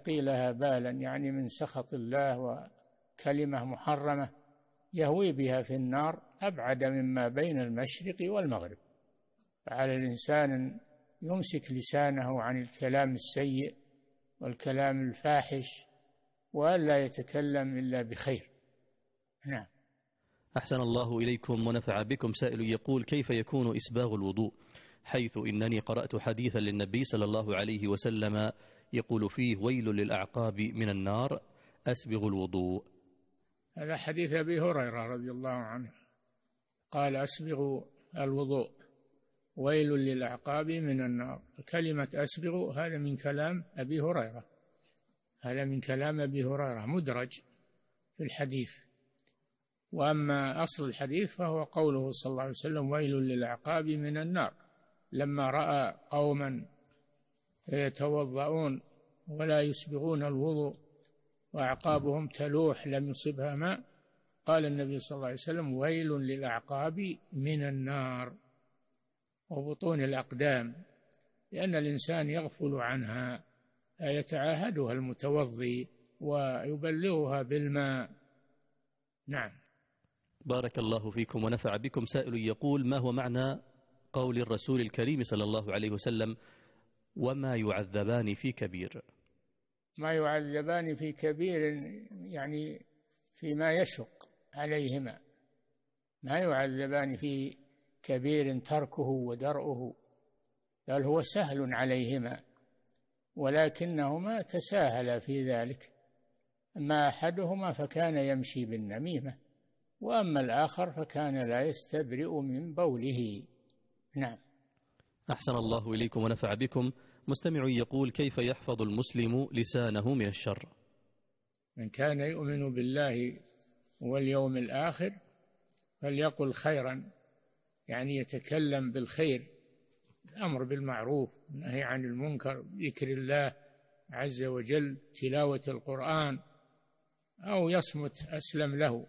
يلقي لها بالا، يعني من سخط الله وكلمة محرمة يهوي بها في النار أبعد مما بين المشرق والمغرب. فعلى الإنسان أن يمسك لسانه عن الكلام السيء والكلام الفاحش، وألا يتكلم إلا بخير. نعم. أحسن الله إليكم ونفع بكم. سائل يقول: كيف يكون إسباغ الوضوء؟ حيث إنني قرأت حديثا للنبي صلى الله عليه وسلم يقول فيه: ويل للأعقاب من النار، أسبغ الوضوء. هذا حديث أبي هريرة رضي الله عنه، قال: أسبغ الوضوء، ويل للأعقاب من النار. كلمة أسبغ هذا من كلام أبي هريرة، هذا من كلام أبي هريرة مدرج في الحديث. وأما أصل الحديث فهو قوله صلى الله عليه وسلم: ويل للأعقاب من النار، لما رأى قوما يتوضؤون ولا يسبغون الوضوء وأعقابهم تلوح لم يصبها ماء، قال النبي صلى الله عليه وسلم: ويل للأعقاب من النار، وبطون الأقدام، لأن الإنسان يغفل عنها، يتعاهدها المتوضي ويبلغها بالماء. نعم. بارك الله فيكم ونفع بكم. سائل يقول: ما هو معنى قول الرسول الكريم صلى الله عليه وسلم: وما يعذبان في كبير؟ ما يعذبان في كبير يعني فيما يشق عليهما، ما يعذبان في كبير تركه ودرؤه، بل هو سهل عليهما، ولكنهما تساهلا في ذلك. أما أحدهما فكان يمشي بالنميمة، وأما الآخر فكان لا يستبرئ من بوله. نعم. أحسن الله إليكم ونفع بكم. مستمع يقول: كيف يحفظ المسلم لسانه من الشر؟ من كان يؤمن بالله واليوم الآخر فليقل خيرا، يعني يتكلم بالخير، الأمر بالمعروف، النهي عن المنكر، ذكر الله عز وجل، تلاوة القرآن، أو يصمت أسلم له،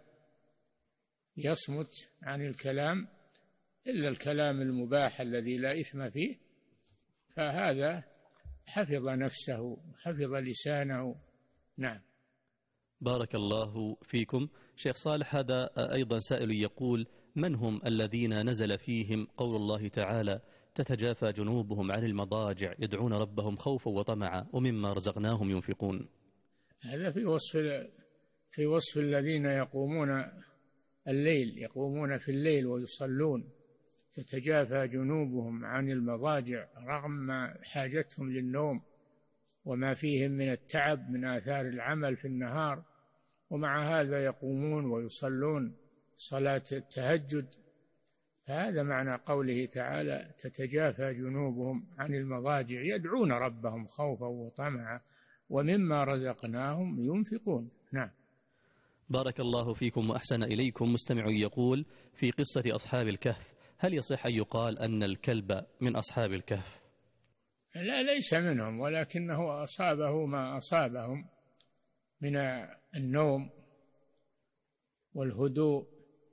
يصمت عن الكلام إلا الكلام المباح الذي لا إثم فيه، فهذا حفظ نفسه، حفظ لسانه. نعم. بارك الله فيكم. شيخ صالح، هذا أيضا سائل يقول: من هم الذين نزل فيهم قول الله تعالى: تتجافى جنوبهم عن المضاجع يدعون ربهم خوفا وطمعا ومما رزقناهم ينفقون؟ هذا في وصف الذين يقومون الليل، يقومون في الليل ويصلون. تتجافى جنوبهم عن المضاجع رغم حاجتهم للنوم وما فيهم من التعب من آثار العمل في النهار، ومع هذا يقومون ويصلون صلاة التهجد. هذا معنى قوله تعالى: تتجافى جنوبهم عن المضاجع يدعون ربهم خوفا وطمعا ومما رزقناهم ينفقون. نعم. بارك الله فيكم وأحسن إليكم. مستمع يقول: في قصة أصحاب الكهف، هل يصح أن يقال أن الكلب من أصحاب الكهف؟ لا، ليس منهم، ولكنه أصابه ما أصابهم من النوم والهدوء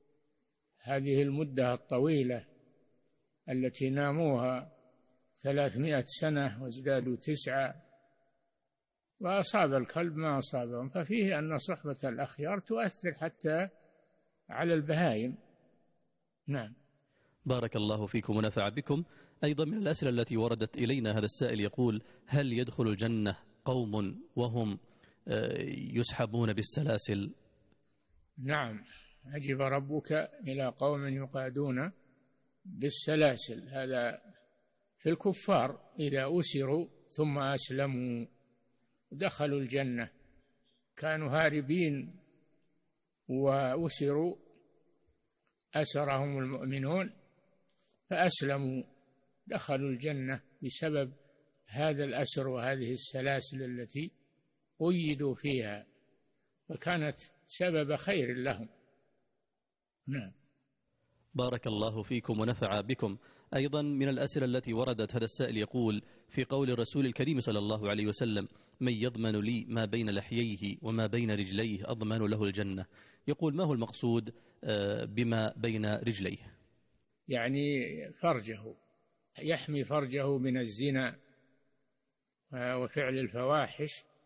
هذه المدة الطويلة التي ناموها 300 سنة وازدادوا 9، وأصاب الكلب ما أصابهم، ففيه أن صحبة الأخيار تؤثر حتى على البهائم. نعم. بارك الله فيكم ونفع بكم. أيضا من الأسئلة التي وردت إلينا هذا السائل يقول: هل يدخل الجنة قوم وهم يسحبون بالسلاسل؟ نعم. عجب ربك إلى قوم يقادون بالسلاسل، هذا في الكفار إذا أسروا ثم أسلموا دخلوا الجنة، كانوا هاربين وأسروا، أسرهم المؤمنون فأسلموا، دخلوا الجنة بسبب هذا الأسر وهذه السلاسل التي قيدوا فيها، فكانت سبب خير لهم. نعم. بارك الله فيكم ونفع بكم. أيضا من الأسئلة التي وردت هذا السائل يقول: في قول الرسول الكريم صلى الله عليه وسلم: من يضمن لي ما بين لحييه وما بين رجليه أضمن له الجنة، يقول: ما هو المقصود بما بين رجليه؟ يعني فرجه، يحمي فرجه من الزنا وفعل الفواحش